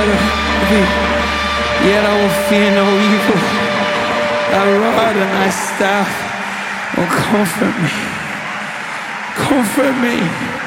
water of thee. Yet I will fear no evil. Thy rod and thy staff will comfort me. Comfort me.